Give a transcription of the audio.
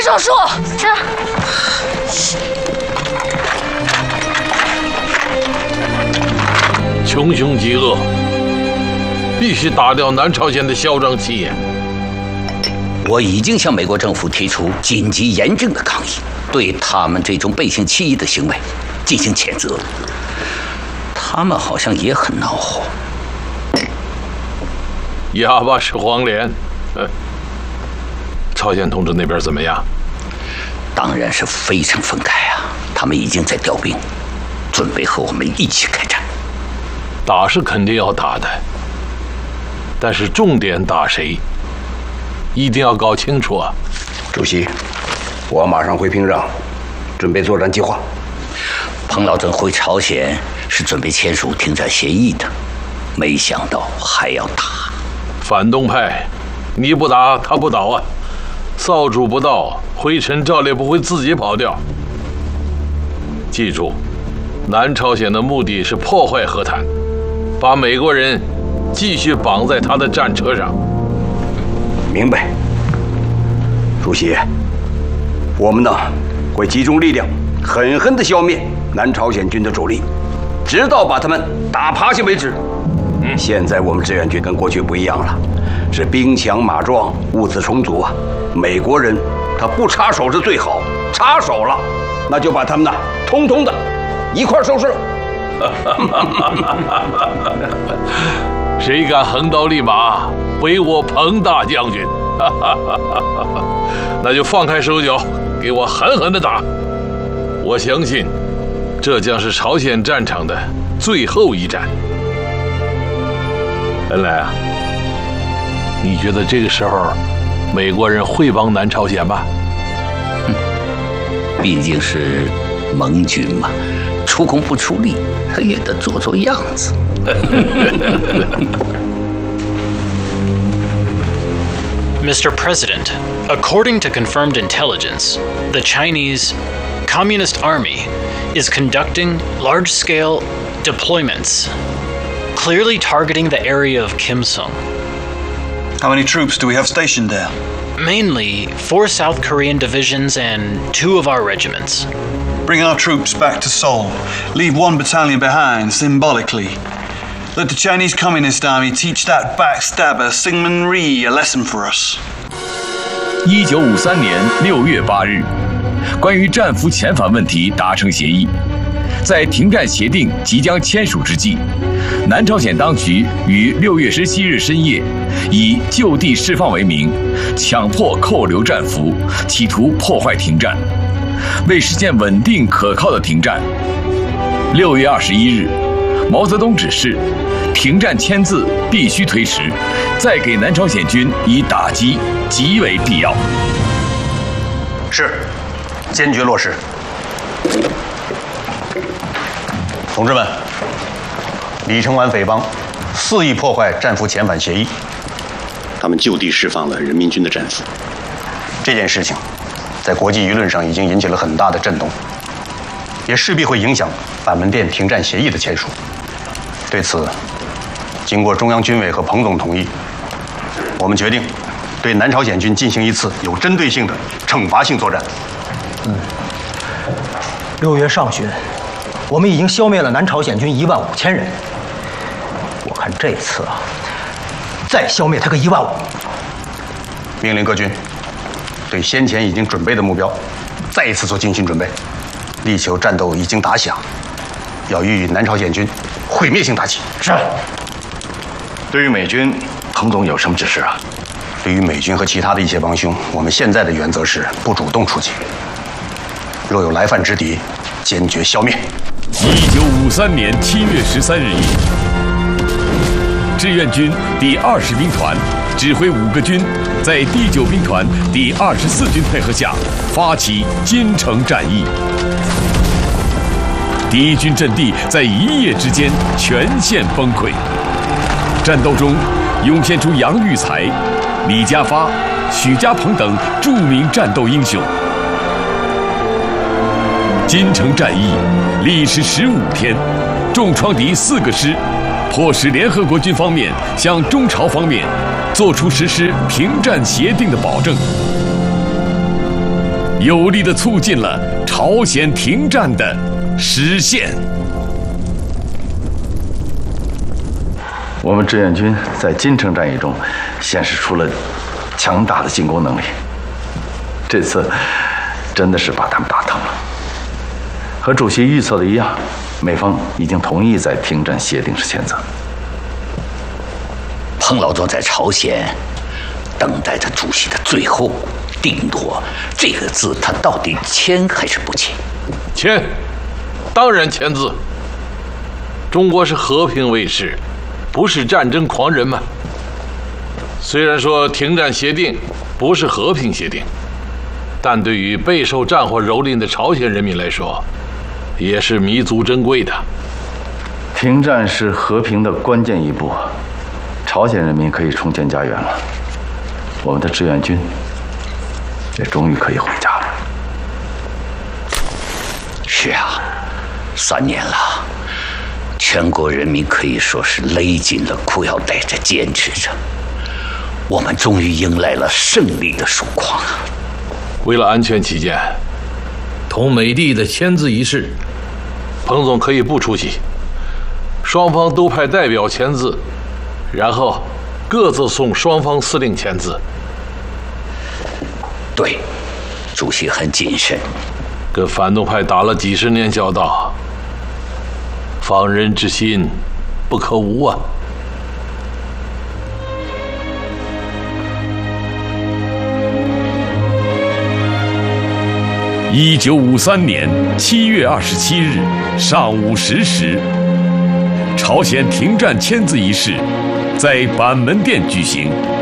手术。 穷凶极恶，必须打掉南朝鲜的嚣张气焰。 我已经向美国政府提出紧急严正的抗议，对他们这种背信弃义的行为进行谴责。他们好像也很恼火。 哑巴吃黄连。朝鲜同志那边怎么样？ 当然是非常愤慨啊！他们已经在调兵，准备和我们一起开战。 打是肯定要打的，但是重点打谁，一定要搞清楚啊！ 主席，我马上回平壤，准备作战计划。 彭老正回朝鲜是准备签署停战协议的，没想到还要打。 反动派，你不打他不倒啊！扫帚不到，灰尘照例不会自己跑掉。记住，南朝鲜的目的是破坏和谈，把美国人继续绑在他的战车上。 明白。主席，我们呢会集中力量，狠狠地消灭南朝鲜军的主力，直到把他们打趴下为止。现在我们志愿军跟过去不一样了，是兵强马壮，物资充足啊。美国人他不插手是最好，插手了，那就把他们通通的一块收拾了。 谁敢横刀立马毁我彭大将军？那就放开手脚，给我狠狠地打！我相信，这将是朝鲜战场的最后一战。恩来啊，你觉得这个时候美国人会帮南朝鲜吗？ 毕竟是盟军嘛，出工不出力，他也得做做样子。 Mr. President, according to confirmed intelligence, the Chinese Communist Army is conducting large-scale deployments, clearly targeting the area of Kim Sung. How many troops do we have stationed there? Mainly 4 South Korean divisions and 2 of our regiments. Bring our troops back to Seoul. Leave 1 battalion behind, symbolically. Let the Chinese Communist Army teach that backstabber Syngman Rhee a lesson for us. 1953年6月8日，关于战俘遣返问题达成协议。在停战协定即将签署之际，南朝鲜当局于6月17日深夜，以就地释放为名，强迫扣留战俘，企图破坏停战。为实现稳定可靠的停战，6月21日，毛泽东指示，停战签字必须推迟，再给南朝鲜军以打击极为必要。 是，坚决落实。同志们，李承晚匪帮肆意破坏战俘遣返协议，他们就地释放了人民军的战俘。这件事情在国际舆论上已经引起了很大的震动，也势必会影响板门店停战协议的签署。对此，经过中央军委和彭总同意，我们决定对南朝鲜军进行一次有针对性的惩罚性作战。 6月上旬，我们已经消灭了南朝鲜军15000人。我看这次再消灭他个15000。 命令各军对先前已经准备的目标再一次做精心准备，力求战斗一经打响，要予以南朝鲜军毁灭性打击。 是。 对于美军，彭总有什么指示啊？对于美军和其他的一些帮凶，我们现在的原则是不主动出击，若有来犯之敌，坚决消灭。 1953年7月13日夜，志愿军第20兵团指挥5个军，在第9兵团第24军配合下，发起金城战役。敌军阵地在一夜之间全线崩溃。战斗中涌现出杨玉才、李家发、许家鹏等著名战斗英雄。金城战役历时15天，重创敌4个师，迫使联合国军方面向中朝方面做出实施停战协定的保证。 有力地促进了朝鲜停战的实现。 我们志愿军在金城战役中显示出了强大的进攻能力，这次真的是把他们打疼了。和主席预测的一样，美方已经同意在停战协定时签字。 彭老总在朝鲜等待着主席的最后定夺，这个字他到底签还是不签？ 签，当然签字。中国是和平卫士，不是战争狂人嘛。虽然说停战协定不是和平协定，但对于备受战火蹂躏的朝鲜人民来说，也是弥足珍贵的。 停战是和平的关键一步，朝鲜人民可以重建家园了，我们的志愿军也终于可以回家了。 是啊，3年了，全国人民可以说是勒紧了裤腰带着坚持着，我们终于迎来了胜利的曙光啊！ 为了安全起见，同美帝的签字仪式，彭总可以不出席，双方都派代表签字，然后各自送双方司令签字。 对，主席很谨慎， 跟反动派打了几十年交道，防人之心不可无啊。 1953年7月27日上午10时，朝鲜停战签字仪式在板门店举行。